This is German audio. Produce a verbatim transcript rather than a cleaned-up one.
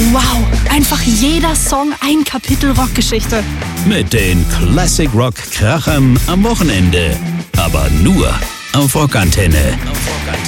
Wow, einfach jeder Song ein Kapitel Rockgeschichte. Mit den Classic Rock Krachern am Wochenende. Aber nur auf Rockantenne. Auf Rockantenne.